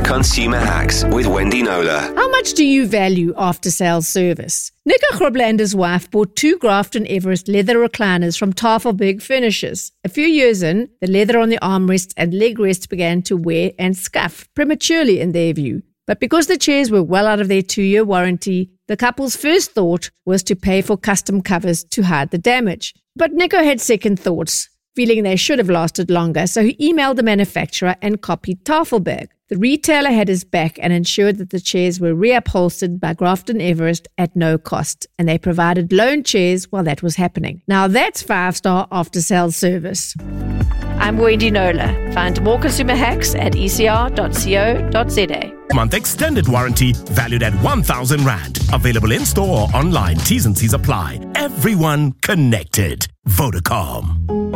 Consumer Hacks with Wendy Knowler. How much do you value after-sales service? Nico Groblander's wife bought 2 Grafton Everest leather recliners from Tafelberg Finishes. A few years in, the leather on the armrests and leg rests began to wear and scuff prematurely in their view. But because the chairs were well out of their 2-year warranty, the couple's first thought was to pay for custom covers to hide the damage. But Nico had second thoughts, feeling they should have lasted longer, so he emailed the manufacturer and copied Tafelberg. The retailer had his back and ensured that the chairs were reupholstered by Grafton Everest at no cost, and they provided loan chairs while that was happening. Now that's 5-star after-sales service. I'm Wendy Knowler. Find more consumer hacks at ecr.co.za. Month extended warranty valued at 1,000 Rand. Available in store or online. T's and C's apply. Everyone connected. Vodacom.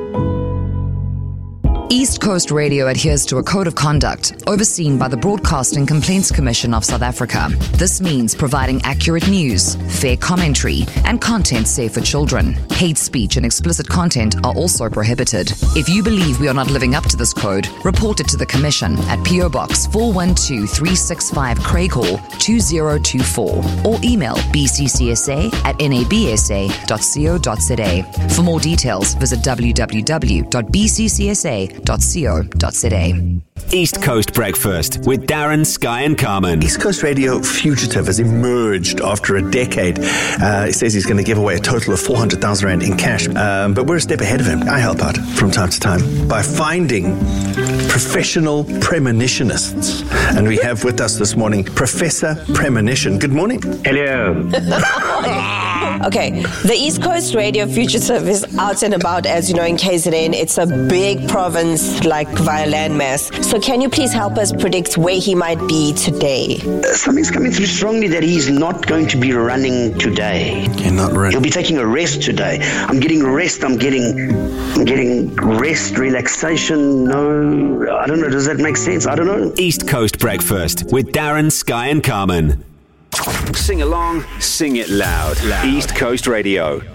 East Coast Radio adheres to a code of conduct overseen by the Broadcasting Complaints Commission of South Africa. This means providing accurate news, fair commentary, and content safe for children. Hate speech and explicit content are also prohibited. If you believe we are not living up to this code, report it to the Commission at PO Box 412365 Craighall 2024 or email bccsa@nabsa.co.za. For more details, visit www.bccsa.co.za. East Coast Breakfast with Darren, Sky and Carmen. East Coast Radio fugitive has emerged after a decade. He says he's going to give away a total of 400,000 Rand in cash. But we're a step ahead of him. I help out from time to time by finding professional premonitionists. And we have with us this morning Professor Premonition. Good morning. Hello. Okay, the East Coast Radio Fugitive is out and about, as you know, in KZN. It's a big province, like via landmass. So can you please help us predict where he might be today? Something's coming through strongly that he's not going to be running today. You're not running. He'll be taking a rest today. I'm getting rest. I'm getting rest, relaxation. No, I don't know. Does that make sense? I don't know. East Coast Breakfast with Darren, Sky and Carmen. Sing along, sing it loud. East Coast Radio.